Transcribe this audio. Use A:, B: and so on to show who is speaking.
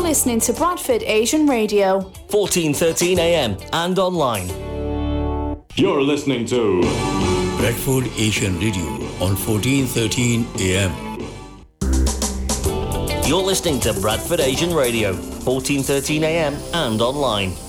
A: listening to Bradford Asian Radio.
B: 1413 AM and online.
C: You're listening to
D: Bradford Asian Radio on 1413 AM.
B: You're listening to Bradford Asian Radio, 1413 AM and online.